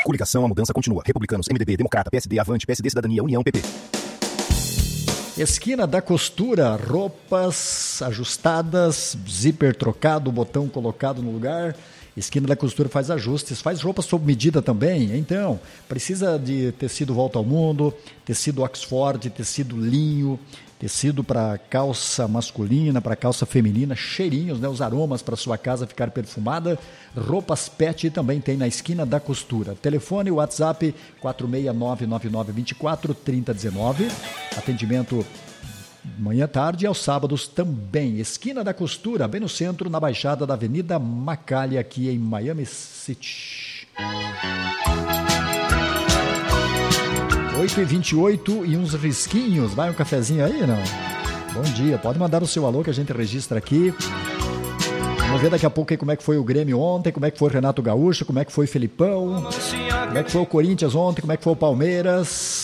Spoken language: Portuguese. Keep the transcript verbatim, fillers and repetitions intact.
Coligação, a mudança continua. Republicanos, M D B, Democrata, P S D, Avante, P S D, Cidadania, União, P P. Esquina da Costura, roupas ajustadas, zíper trocado, botão colocado no lugar. Esquina da Costura faz ajustes, faz roupas sob medida também. Então, precisa de tecido Volta ao Mundo, tecido Oxford, tecido linho, tecido para calça masculina, para calça feminina, cheirinhos, né, os aromas para sua casa ficar perfumada. Roupas pet também tem na Esquina da Costura. Telefone, WhatsApp quatro seis nove nove nove dois quatro três zero um nove. Atendimento manhã, tarde e aos sábados também. Esquina da Costura, bem no centro, na Baixada da Avenida Macalha, aqui em Miami City. oito e vinte e oito e uns risquinhos. Vai um cafezinho aí, não? Bom dia, pode mandar o seu alô que a gente registra aqui. Vamos ver daqui a pouco aí como é que foi o Grêmio ontem, como é que foi o Renato Gaúcho, como é que foi o Felipão, como é que foi o Corinthians ontem, como é que foi o Palmeiras.